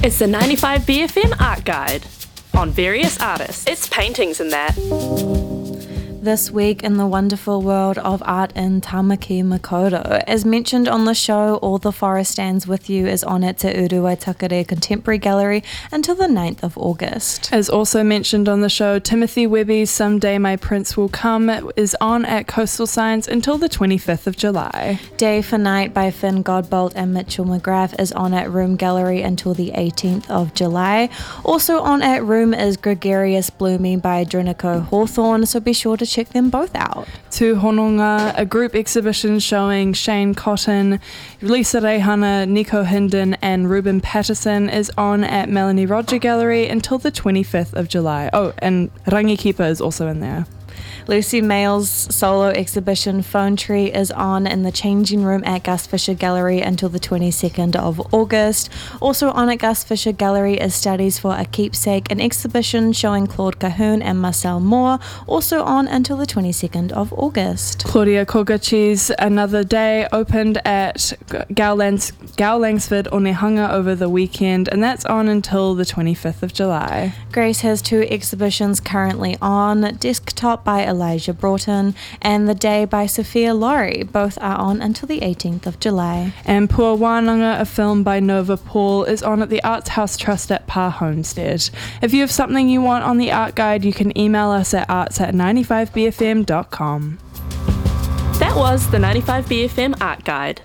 It's the 95BFM Art Guide on various artists. It's paintings and that. This week in the wonderful world of art in Tamaki Makaurau. As mentioned on the show, All the Forest Stands With You is on at Te Uruwaitakere Contemporary Gallery until the 9th of August. As also mentioned on the show, Timothy Webby's Someday My Prince Will Come is on at Coastal Science until the 25th of July. Day for Night by Finn Godbolt and Mitchell McGrath is on at Room Gallery until the 18th of July. Also on at Room is Gregarious Blooming by Drinico Hawthorne, so be sure to check them both out. To Hononga, a group exhibition showing Shane Cotton, Lisa Reihana, Nico Hinden and Ruben Patterson is on at Melanie Roger Gallery until the 25th of July. Oh, and Rangi Kipa is also in there. Lucy Mayle's solo exhibition Phone Tree is on in the Changing Room at Gus Fisher Gallery until the 22nd of August. Also on at Gus Fisher Gallery is Studies for a Keepsake, an exhibition showing Claude Cahoon and Marcel Moore, also on until the 22nd of August. Claudia Kogachi's Another Day opened at Gowlangsford Onehunga over the weekend, and that's on until the 25th of July. Grace has two exhibitions currently on, Desktop by Elijah Broughton and The Day by Sophia Laurie. Both are on until the 18th of July. And Pua Wānanga, a film by Nova Paul, is on at the Arts House Trust at Pa Homestead. If you have something you want on the Art Guide, you can email us at arts@95bfm.com. That was the 95BFM Art Guide.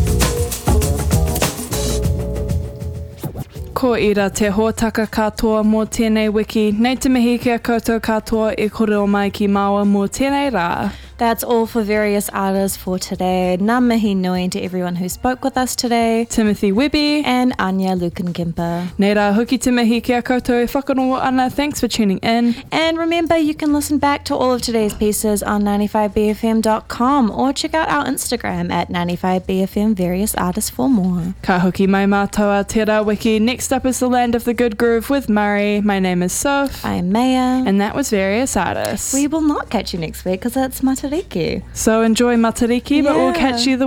Ko ira te hōtaka katoa mō tēnei wiki, nei te mihi kia koutou katoa e kore o mai ki māua mō tēnei rā. That's all for various artists for today. Ngā mihi nui to everyone who spoke with us today. Timothy Webby and Anya Lukankimpa. Nei rā hoki te mihi kia koutou e whakanoa ana. Thanks for tuning in. And remember, you can listen back to all of today's pieces on 95bfm.com or check out our Instagram at 95bfm various artists for more. Ka hoki mai mātua te rā wiki. Next up is The Land of the Good Groove with Murray. My name is Soph. I am Maya. And that was Various Artists. We will not catch you next week because it's Matariki. So enjoy Matariki, but we'll catch you the